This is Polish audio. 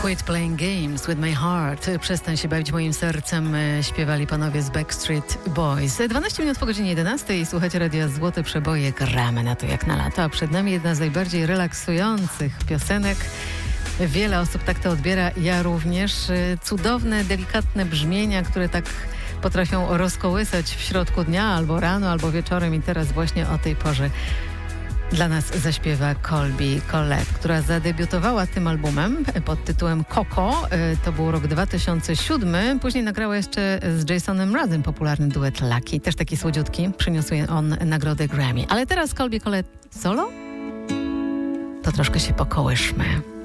Quit Playing Games with My Heart. Przestań się bawić moim sercem, śpiewali panowie z Backstreet Boys. 12 minut po godzinie 11 i słuchacie Radia Złote Przeboje. Gramy na to jak na lato, a przed nami jedna z najbardziej relaksujących piosenek. Wiele osób tak to odbiera, ja również. Cudowne, delikatne brzmienia, które tak potrafią rozkołysać w środku dnia, albo rano, albo wieczorem i teraz właśnie o tej porze dla nas zaśpiewa Colby Collette, która zadebiutowała tym albumem pod tytułem Coco. To był rok 2007. Później nagrała jeszcze z Jasonem Mrazem popularny duet Lucky. Też taki słodziutki. Przyniósł on nagrodę Grammy. Ale teraz Colby Collette solo? To troszkę się pokołyszmy.